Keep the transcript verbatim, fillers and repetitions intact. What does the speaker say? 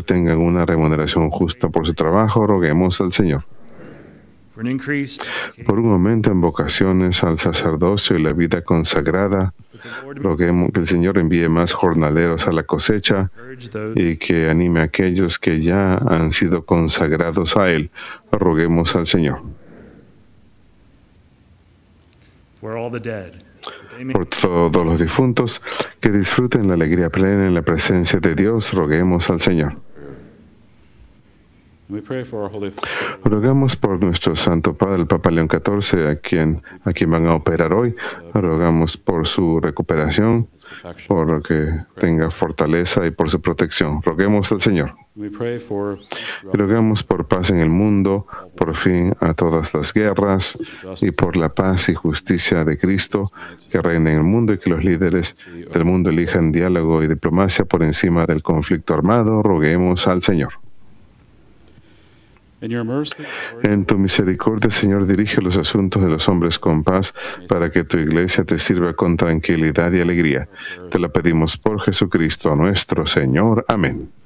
tengan una remuneración justa por su trabajo, roguemos al Señor. Por un aumento en vocaciones al sacerdocio y la vida consagrada, roguemos que el Señor envíe más jornaleros a la cosecha y que anime a aquellos que ya han sido consagrados a Él. Roguemos al Señor. Por todos los difuntos, que disfruten la alegría plena en la presencia de Dios, roguemos al Señor. Rogamos por nuestro Santo Padre, el Papa León catorce, a quien, a quien van a operar hoy. Rogamos por su recuperación, por que tenga fortaleza y por su protección. Roguemos al Señor. Rogamos por paz en el mundo, por fin a todas las guerras y por la paz y justicia de Cristo que reina en el mundo y que los líderes del mundo elijan diálogo y diplomacia por encima del conflicto armado. Roguemos al Señor. En tu misericordia, Señor, dirige los asuntos de los hombres con paz para que tu iglesia te sirva con tranquilidad y alegría. Te lo pedimos por Jesucristo nuestro Señor. Amén.